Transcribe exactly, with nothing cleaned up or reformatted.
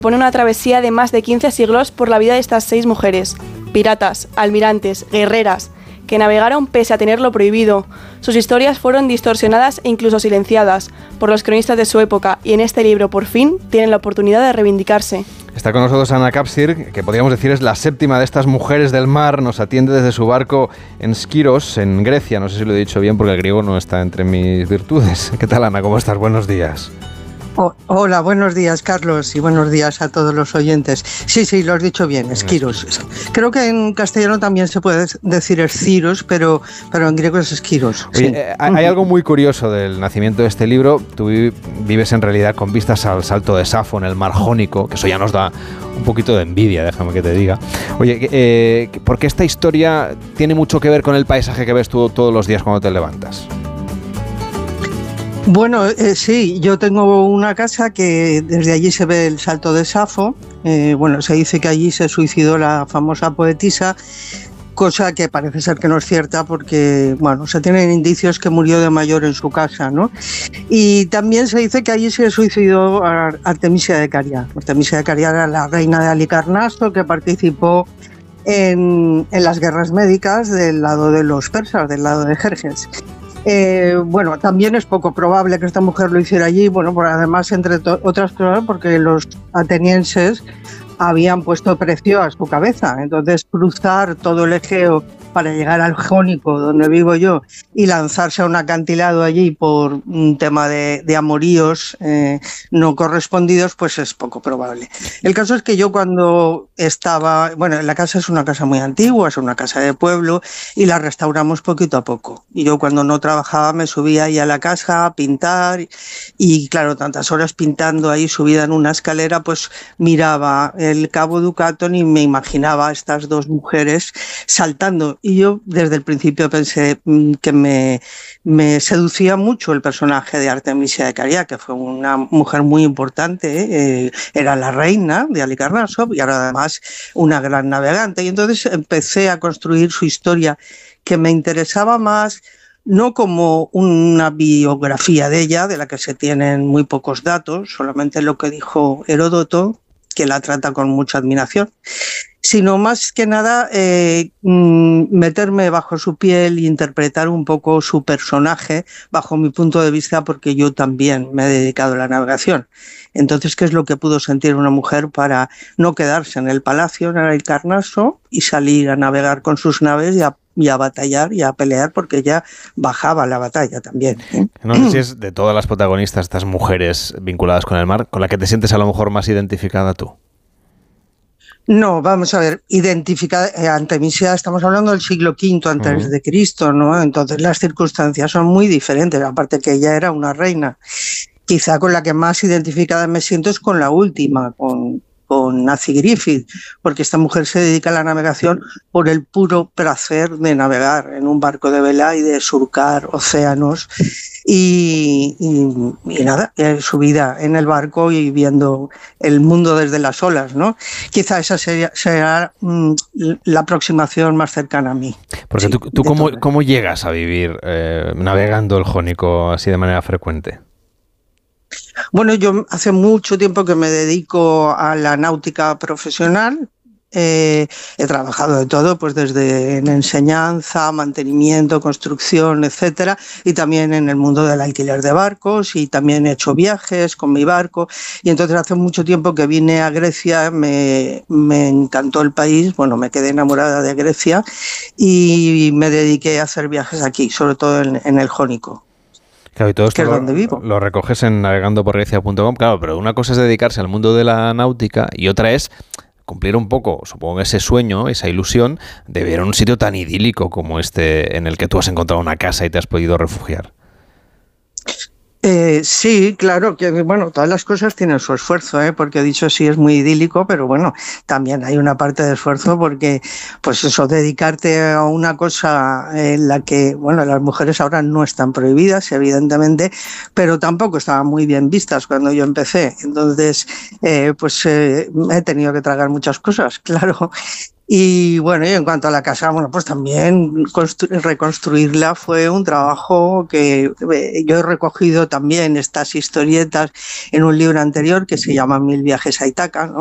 Pone una travesía de más de quince siglos por la vida de estas seis mujeres, piratas, almirantes, guerreras, que navegaron pese a tenerlo prohibido. Sus historias fueron distorsionadas e incluso silenciadas por los cronistas de su época, y en este libro, por fin, tienen la oportunidad de reivindicarse. Está con nosotros Anna Kapsir, que podríamos decir es la séptima de estas mujeres del mar. Nos atiende desde su barco en Skiros, en Grecia. No sé si lo he dicho bien porque el griego no está entre mis virtudes. ¿Qué tal, Ana? ¿Cómo estás? Buenos días. Oh, hola, buenos días, Carlos, y buenos días a todos los oyentes. Sí, sí, lo has dicho bien, Esquiros. Creo que en castellano también se puede decir Esciros, pero, pero en griego es Esquiros. Oye, sí. eh, hay algo muy curioso del nacimiento de este libro. Tú vives en realidad con vistas al salto de Safo en el mar Jónico, que eso ya nos da un poquito de envidia, déjame que te diga. Oye, eh, ¿por qué esta historia tiene mucho que ver con el paisaje que ves tú todos los días cuando te levantas? Bueno, eh, sí, yo tengo una casa que desde allí se ve el salto de Safo. Eh, bueno, se dice que allí se suicidó la famosa poetisa, cosa que parece ser que no es cierta porque, bueno, se tienen indicios que murió de mayor en su casa, ¿no? Y también se dice que allí se suicidó Artemisia de Caria. Artemisia de Caria era la reina de Halicarnaso que participó en, en las guerras médicas del lado de los persas, del lado de Jerjes. Eh, bueno, también es poco probable que esta mujer lo hiciera allí, bueno, por además, entre to- otras cosas, porque los atenienses habían puesto precio a su cabeza. Entonces, cruzar todo el Egeo para llegar al Jónico, donde vivo yo, y lanzarse a un acantilado allí por un tema de, de amoríos eh, no correspondidos, pues es poco probable. El caso es que yo cuando estaba, bueno, la casa es una casa muy antigua, es una casa de pueblo, y la restauramos poquito a poco. Y yo cuando no trabajaba me subía ahí a la casa a pintar, y claro, tantas horas pintando ahí subida en una escalera, pues miraba el Cabo Ducaton y me imaginaba a estas dos mujeres saltando. Y yo desde el principio pensé que me, me seducía mucho el personaje de Artemisia de Caria, que fue una mujer muy importante, eh, era la reina de Halicarnaso y ahora además una gran navegante. Y entonces empecé a construir su historia, que me interesaba más, no como una biografía de ella, de la que se tienen muy pocos datos, solamente lo que dijo Heródoto, que la trata con mucha admiración, sino más que nada eh, meterme bajo su piel e interpretar un poco su personaje bajo mi punto de vista, porque yo también me he dedicado a la navegación. Entonces, ¿qué es lo que pudo sentir una mujer para no quedarse en el palacio, en el Halicarnaso, y salir a navegar con sus naves y a, y a batallar y a pelear, porque ella bajaba a la batalla también, ¿eh? No sé si es de todas las protagonistas, estas mujeres vinculadas con el mar, con la que te sientes a lo mejor más identificada tú. No, vamos a ver, identificada, eh, Artemisia, estamos hablando del siglo quinto antes uh-huh. de Cristo, ¿no? Entonces las circunstancias son muy diferentes, aparte que ella era una reina. Quizá con la que más identificada me siento es con la última, con, con Nazi Griffith, porque esta mujer se dedica a la navegación por el puro placer de navegar en un barco de vela y de surcar océanos. Y, y, y nada, su vida en el barco y viendo el mundo desde las olas, ¿no? Quizá esa sería, será mm, la aproximación más cercana a mí. Porque sí, tú, tú ¿cómo, ¿cómo llegas a vivir eh, navegando el Jónico así de manera frecuente? Bueno, yo hace mucho tiempo que me dedico a la náutica profesional. Eh, he trabajado de todo, pues desde en enseñanza, mantenimiento, construcción, etcétera, y también en el mundo del alquiler de barcos, y también he hecho viajes con mi barco. Y entonces hace mucho tiempo que vine a Grecia, me, me encantó el país, bueno, me quedé enamorada de Grecia y me dediqué a hacer viajes aquí, sobre todo en, en el Jónico. Claro, y todo esto que es lo, donde vivo. Lo recoges en navegando por grecia punto com, claro, pero una cosa es dedicarse al mundo de la náutica y otra es cumplir un poco, supongo, ese sueño, esa ilusión de ver un sitio tan idílico como este en el que tú has encontrado una casa y te has podido refugiar. Eh, sí, claro, que bueno, todas las cosas tienen su esfuerzo, ¿eh? Porque dicho así es muy idílico, pero bueno, también hay una parte de esfuerzo porque, pues eso, dedicarte a una cosa en la que, bueno, las mujeres ahora no están prohibidas, evidentemente, pero tampoco estaban muy bien vistas cuando yo empecé. Entonces, eh, pues eh, he tenido que tragar muchas cosas, claro. Y bueno, y en cuanto a la casa, bueno, pues también reconstruirla fue un trabajo que eh, yo he recogido también estas historietas en un libro anterior que se llama Mil viajes a Ítaca, ¿no?